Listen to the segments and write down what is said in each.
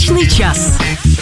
Дачный час.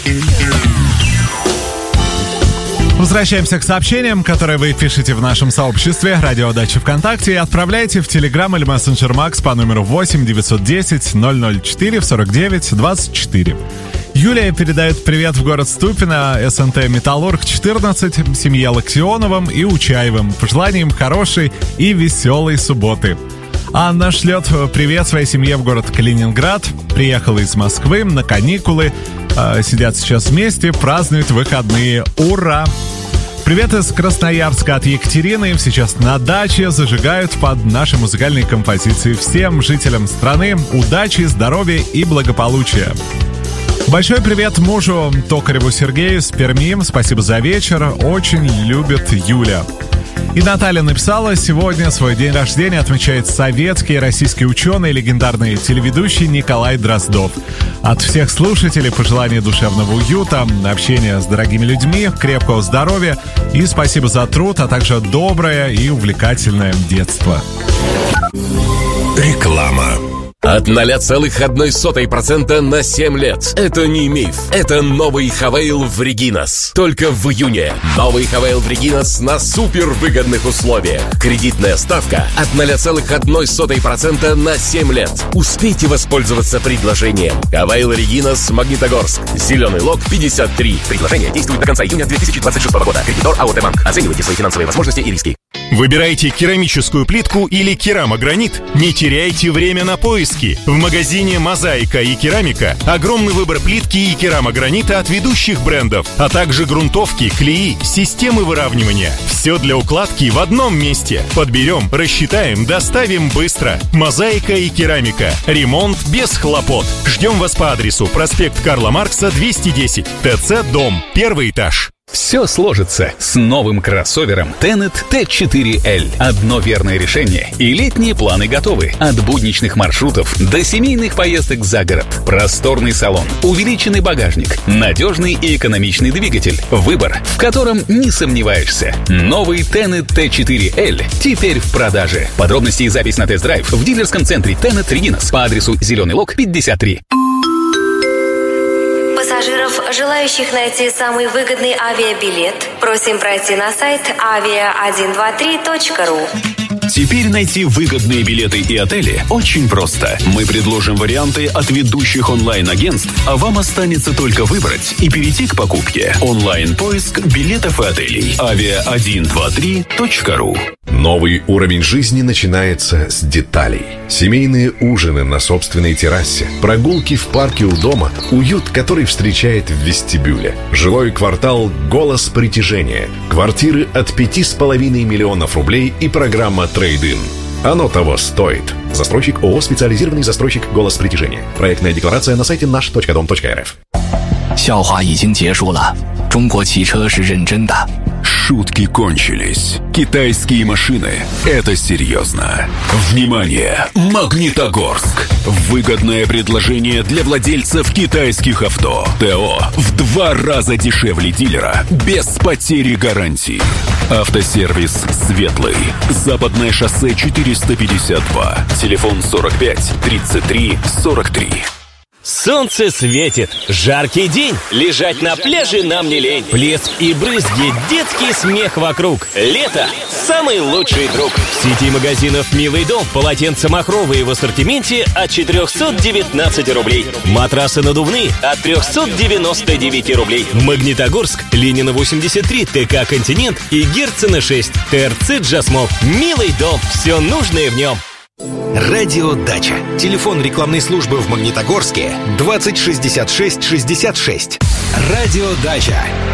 Возвращаемся к сообщениям, которые вы пишете в нашем сообществе «Радио Дача ВКонтакте» и отправляйте в Telegram или Messenger Max по номеру 8 910 004 49 24. Юлия передает привет в город Ступино, СНТ «Металлург» 14, семье Локтионовым и Учаевым. Пожеланием им хорошей и веселой субботы. Анна шлет привет своей семье в город Калининград. Приехала из Москвы на каникулы. Сидят сейчас вместе, празднуют выходные. Ура! Привет из Красноярска от Екатерины. Сейчас на даче зажигают под наши музыкальные композиции. Всем жителям страны удачи, здоровья и благополучия. Большой привет мужу Токареву Сергею с Перми. Спасибо за вечер. Очень любит Юля. И Наталья написала: сегодня свой день рождения отмечает советский и российский ученый, легендарный телеведущий Николай Дроздов. От всех слушателей пожелания душевного уюта, общения с дорогими людьми, крепкого здоровья и спасибо за труд, а также доброе и увлекательное детство. Реклама. От 0,01% на 7 лет. Это не миф. Это новый Хавейл в Регинас. Только в июне. Новый Хавейл в Регинас на супервыгодных условиях. Кредитная ставка от 0,01% на 7 лет. Успейте воспользоваться предложением. Хавейл Регинас, Магнитогорск. Зеленый лог 53. Предложение действует до конца июня 2026 года. Кредитор АОТ Банк. Оценивайте свои финансовые возможности и риски. Выбирайте керамическую плитку или керамогранит? Не теряйте время на поиски. В магазине «Мозаика» и «Керамика» огромный выбор плитки и керамогранита от ведущих брендов, а также грунтовки, клеи, системы выравнивания. Все для укладки в одном месте. Подберем, рассчитаем, доставим быстро. «Мозаика» и «Керамика». Ремонт без хлопот. Ждем вас по адресу: проспект Карла Маркса, 210, ТЦ «Дом», 1 этаж. Все сложится с новым кроссовером Tenet T4L. Одно верное решение, и летние планы готовы. От будничных маршрутов до семейных поездок за город. Просторный салон, увеличенный багажник, надежный и экономичный двигатель. Выбор, в котором не сомневаешься. Новый Tenet T4L теперь в продаже. Подробности и запись на тест-драйв в дилерском центре Tenet Регинас по адресу Зеленый лог 53. Пассажиров, желающих найти самый выгодный авиабилет, просим пройти на сайт avia123.ru. Теперь найти выгодные билеты и отели очень просто. Мы предложим варианты от ведущих онлайн-агентств, а вам останется только выбрать и перейти к покупке. Онлайн-поиск билетов и отелей. avia123.ru. Новый уровень жизни начинается с деталей. Семейные ужины на собственной террасе, прогулки в парке у дома, уют, который встречает в вестибюле. Жилой квартал «Голос притяжения». Квартиры от 5,5 миллионов рублей и программа «Трейд-ин». Оно того стоит. Застройщик ООО «Специализированный застройщик «Голос притяжения». Проектная декларация на сайте наш.дом.рф. 笑话已经结束了，中国汽车是认真的。 Шутки кончились. Китайские машины – это серьезно. Внимание! Магнитогорск. Выгодное предложение для владельцев китайских авто. ТО в 2 раза дешевле дилера, без потери гарантии. Автосервис «Светлый». Западное шоссе 452. Телефон 45 33 43. Солнце светит, жаркий день, лежать на пляже нам не лень. Плеск и брызги, детский смех вокруг. Лето – самый лучший друг. В сети магазинов «Милый дом» полотенца махровые в ассортименте от 419 рублей. Матрасы надувные от 399 рублей. Магнитогорск, Ленина 83, ТК «Континент» и Герцена 6. ТРЦ «Джасмол». «Милый дом». Все нужное в нем. Радио Дача. Телефон рекламной службы в Магнитогорске 20 66 66. Радио Дача.